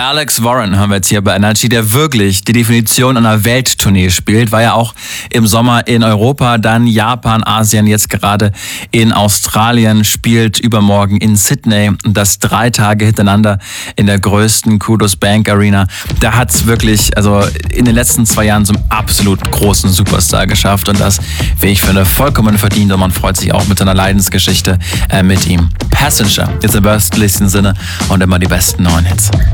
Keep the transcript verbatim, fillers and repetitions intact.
Alex Warren haben wir jetzt hier bei Energy, der wirklich die Definition einer Welttournee spielt. War ja auch im Sommer in Europa, dann Japan, Asien, jetzt gerade in Australien, spielt übermorgen in Sydney und das drei Tage hintereinander in der größten Kudos Bank Arena. Da hat's wirklich, also in den letzten zwei Jahren zum absolut großen Superstar geschafft und das, wie ich finde, vollkommen verdient und man freut sich auch mit seiner Leidensgeschichte äh, mit ihm. Passenger, jetzt im wörtlichsten Sinne und immer die besten neuen Hits.